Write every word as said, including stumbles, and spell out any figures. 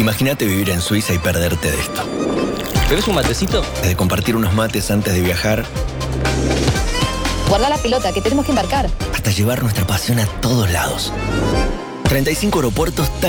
Imagínate vivir en Suiza y perderte de esto. ¿Bebes un matecito? Desde compartir unos mates antes de viajar, Guarda la pelota, que tenemos que embarcar. hasta llevar nuestra pasión a todos lados. treinta y cinco aeropuertos tan